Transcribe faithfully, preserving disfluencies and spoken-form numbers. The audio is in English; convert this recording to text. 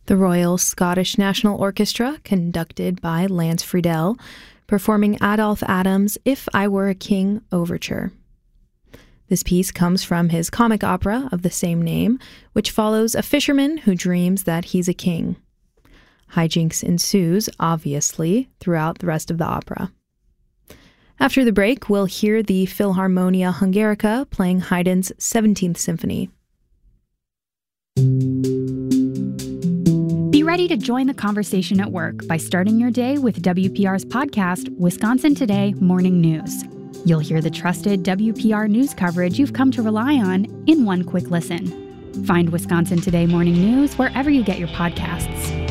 The Royal Scottish National Orchestra, conducted by Lance Friedel, performing Adolph Adams' If I Were a King Overture. This piece comes from his comic opera of the same name, which follows a fisherman who dreams that he's a king. Hijinks ensues, obviously, throughout the rest of the opera. After the break, we'll hear the Philharmonia Hungarica playing Haydn's seventeenth Symphony. Be ready to join the conversation at work by starting your day with W P R's podcast, Wisconsin Today Morning News. You'll hear the trusted W P R news coverage you've come to rely on in one quick listen. Find Wisconsin Today Morning News wherever you get your podcasts.